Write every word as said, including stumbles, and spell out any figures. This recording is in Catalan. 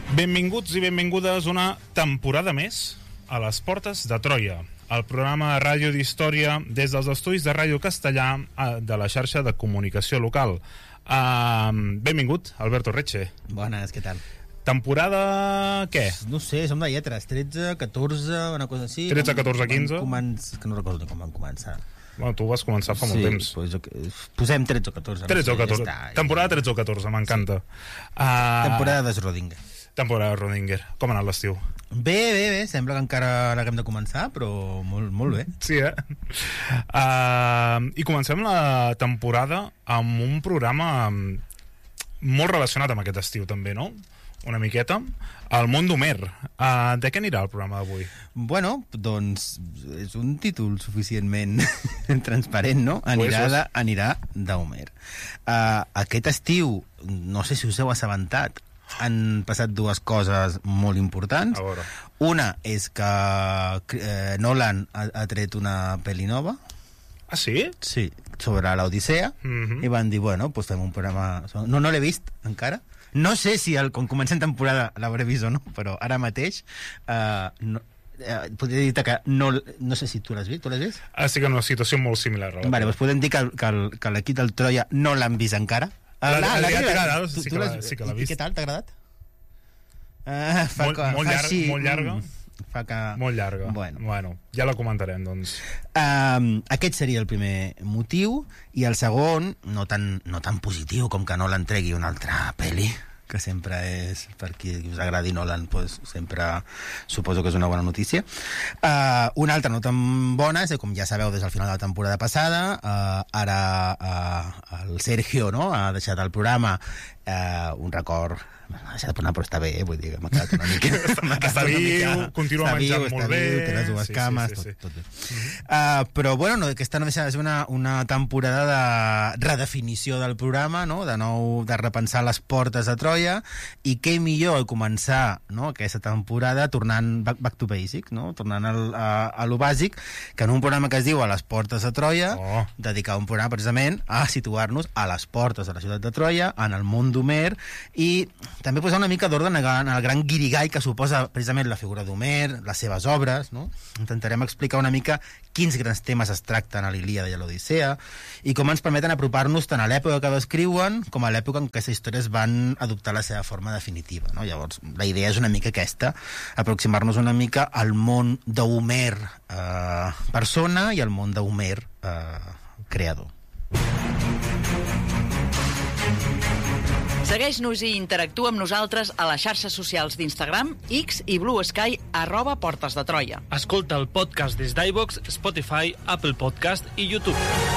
Benvinguts i benvingudes una temporada més a les Portes de Troia, el programa de ràdio d'història des dels estudis de Ràdio Castellà de la xarxa de comunicació local. Uh, benvingut, Alberto Reche. Bones, què tal? Temporada... què? No sé, som de lletres, tretze, catorze, una cosa així. tretze, catorze, quinze? Començ... Que no recordo com vam començar. Bueno, tu vas començar fa molt sí, temps. Pues, posem tretze o catorze. tretze no sé, o catorze. Ja està, temporada ja... tretze o catorze, m'encanta. Sí. Uh, temporada de Schrödinger. Temporada de Schrödinger. Com ha anat l'estiu? Bé, bé, bé. Sembla que encara l'haguem de començar, però molt, molt bé. Sí, eh? Uh, I comencem la temporada amb un programa molt relacionat amb aquest estiu, també, no? Una miqueta. El món d'Homer. Uh, de què anirà el programa d'avui? Bueno, doncs és un títol suficientment transparent, no? Anirà pues, de, anirà d'Homer. Uh, aquest estiu, no sé si us heu assabentat, han passat dues coses molt importants. Una és que eh, Nolan ha, ha tret una pel·li nova. Ah, sí? Sí, sobre l'Odissea. Mm-hmm. I van dir, bueno, pues fem un programa... No, no l'he vist encara. No sé si el, quan comencem temporada l'hauré vist o no, però ara mateix eh, no, eh, podria dir que no, no sé si tu l'has vist. Tu l'has vist? Ah, sí que una situació molt similar. Vale, doncs podem dir que, que, que l'equip del Troia no l'han vist encara. L'Adrià t'ha agradat? Sí que l'ha vist. I què tal, t'ha agradat? Uh, fa, molt, molt, fa llarg, així, molt llarga? Fa que... Molt llarga. Bueno. bueno, ja la comentarem, doncs. Um, aquest seria el primer motiu, i el segon, no tan, no tan positiu com que Nolan tregui una altra pel·li, que sempre és, per qui us agradi Nolan, pues, sempre suposo que és una bona notícia. Uh, una altra no tan bona, és com ja sabeu des del final de la temporada passada, uh, ara uh, el Sergio, no?, ha deixat el programa, uh, un record... ha deixat de tornar, però està bé, eh? Vull dir que m'ha quedat una mica... està viu, continua menjant viu, molt bé... Té les dues sí, cames, sí, sí, tot, sí. tot bé. Mm-hmm. Uh, però, bueno, no, aquesta no deixa de ser una, una temporada de redefinició del programa, no?, de nou, de repensar les portes de Troia, i què millor començar, no?, aquesta temporada tornant back, back to basic, no?, tornant al, a, a lo bàsic, que en un programa que es diu A les portes de Troia, oh. dedicar un programa precisament a situar-nos a les portes de la ciutat de Troia, en el món d'Homer, i també posar una mica d'ordre en el gran guirigall que suposa precisament la figura d'Homer, les seves obres, no? Intentarem explicar una mica quins grans temes es tracten a l'Ilíada i a l'Odissea i com ens permeten apropar-nos tant a l'època que descriuen com a l'època en què aquestes històries van adoptar la seva forma definitiva, no? Llavors, la idea és una mica aquesta, aproximar-nos una mica al món d'Homer eh, persona i al món d'Homer eh, creador. Segueix-nos i interactua amb nosaltres a les xarxes socials d'Instagram, X i Blue Sky, arroba Portes de Troia. Escolta el podcast des d'iVoox, Spotify, Apple Podcast i YouTube.